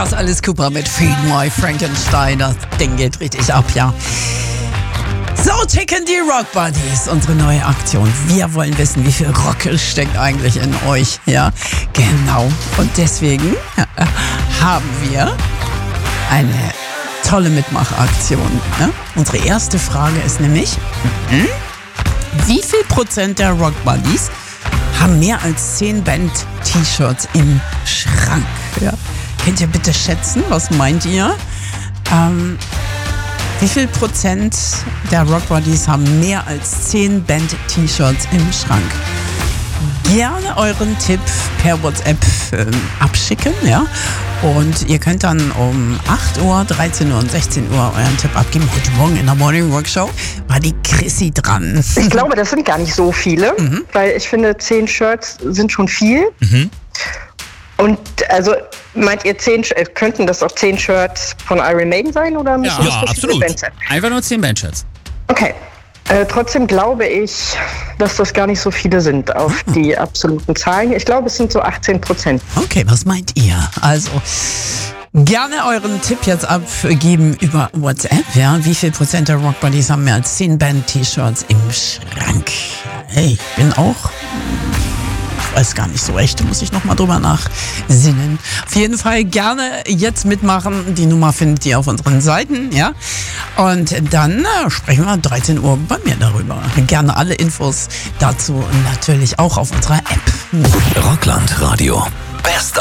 krass, Alice Cooper mit Feed My Frankenstein. Das Ding geht richtig ab, ja. So ticken die Rock Buddies, unsere neue Aktion. Wir wollen wissen, wie viel Rock steckt eigentlich in euch, ja. Genau. Und deswegen haben wir eine tolle Mitmachaktion. Ja? Unsere erste Frage ist nämlich, wie viel Prozent der Rock Buddies haben mehr als 10 Band-T-Shirts im Schrank? Ja? Könnt ihr bitte schätzen, was meint ihr? Wie viel Prozent der Rock Buddies haben mehr als 10 Band-T-Shirts im Schrank? Gerne euren Tipp per WhatsApp abschicken, ja. Und ihr könnt dann um 8 Uhr, 13 Uhr und 16 Uhr euren Tipp abgeben. Heute Morgen in der Morning Workshow war die Chrissy dran. Ich glaube, das sind gar nicht so viele, weil ich finde, 10 Shirts sind schon viel. Und also meint ihr, könnten das auch 10 Shirts von Iron Maiden sein oder müssen das verschiedene Bands sein? Einfach nur 10 Bandshirts. Okay. Trotzdem glaube ich, dass das gar nicht so viele sind auf die absoluten Zahlen. Ich glaube, es sind so 18%. Okay, was meint ihr? Also gerne euren Tipp jetzt abgeben über WhatsApp. Ja? Wie viel Prozent der Rock Buddies haben mehr als 10 Band-T-Shirts im Schrank? Hey, ich bin auch... weiß gar nicht so recht, muss ich nochmal drüber nachsinnen. Auf jeden Fall gerne jetzt mitmachen. Die Nummer findet ihr auf unseren Seiten, ja. Und dann sprechen wir 13 Uhr bei mir darüber. Gerne alle Infos dazu natürlich auch auf unserer App. Rockland Radio. Best